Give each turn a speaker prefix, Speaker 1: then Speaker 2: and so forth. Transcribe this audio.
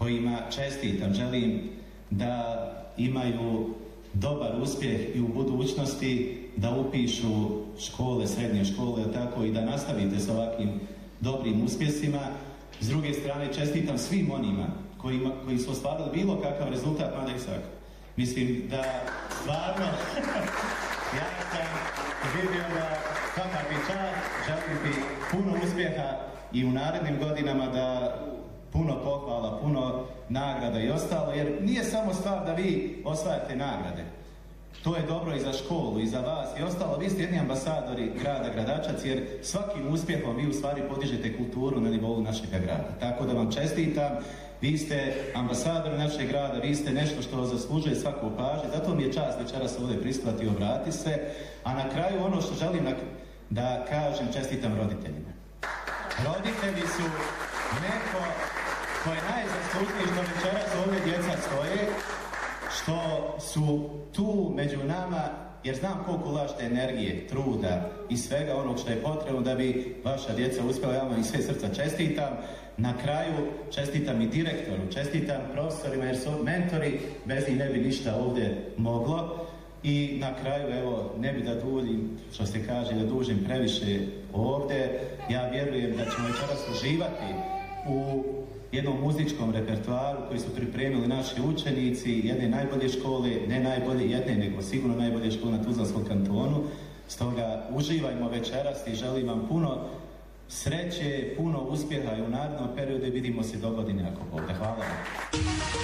Speaker 1: kojima čestitam, želim da imaju dobar uspjeh i u budućnosti, da upišu škole, srednje škole, tako i da nastavite s ovakvim dobrim uspjesima. S druge strane, čestitam svim onima koji su ostvarili bilo kakav rezultat, mada i svak. Mislim da stvarno ja sam vidio da svaka bi čast, želim ti puno uspjeha i u narednim godinama, da puno pohvala, puno nagrada i ostalo, jer nije samo stvar da vi osvajate nagrade. To je dobro i za školu, i za vas i ostalo. Vi ste jedni ambasadori grada Gradačac, jer svakim uspjehom vi u stvari podižete kulturu na nivou našeg grada. Tako da vam čestitam, vi ste ambasadori našeg grada, vi ste nešto što zaslužuje svaku pažnju, zato mi je čast večeras ovdje pristovati i obrati se. A na kraju ono što želim da kažem, čestitam roditeljima. Roditelji su neko ko je najzaslužniji što večeras ovdje djeca stoje, što su tu među nama, jer znam koliko ulažete energije, truda i svega onog što je potrebno da bi vaša djeca uspjela. Ja vam iz sve srca čestitam. Na kraju čestitam i direktoru, čestitam profesorima jer su mentori, bez njih ne bi ništa ovdje moglo. I na kraju, evo, ne bi da duljim, što se kaže, da dužim previše ovdje. Ja vjerujem da ćemo večeras uživati u jednom muzičkom repertoaru koji su pripremili naši učenici jedne najbolje škole, ne najbolje jedne, nego sigurno najbolje škole na Tuzlanskom kantonu. Stoga uživajmo večeras i želim vam puno sreće, puno uspjeha i u narednom periodu, vidimo se do godine ako Bog da. Hvala vam.